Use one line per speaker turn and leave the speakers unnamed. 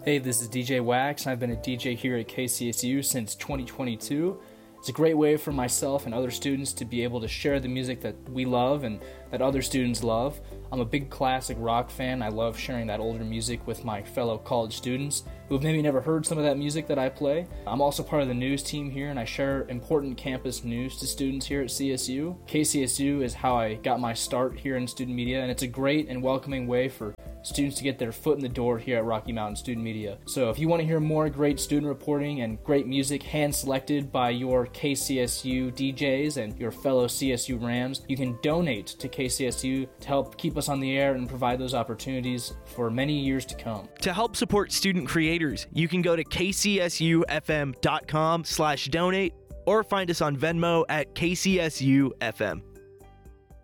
Hey, this is DJ Wax. I've been a DJ here at KCSU since 2022. It's a great way for myself and other students to be able to share the music that we love and that other students love. I'm a big classic rock fan. I love sharing that older music with my fellow college students who have maybe never heard some of that music that I play. I'm also part of the news team here, and I share important campus news to students here at CSU. KCSU is how I got my start here in student media, and it's a great and welcoming way for students to get their foot in the door here at Rocky Mountain Student Media. So if you want to hear more great student reporting and great music hand-selected by your KCSU DJs and your fellow CSU Rams, you can donate to KCSU to help keep us on the air and provide those opportunities for many years to come.
To help support student creators, you can go to kcsufm.com/donate or find us on Venmo at KCSUFM.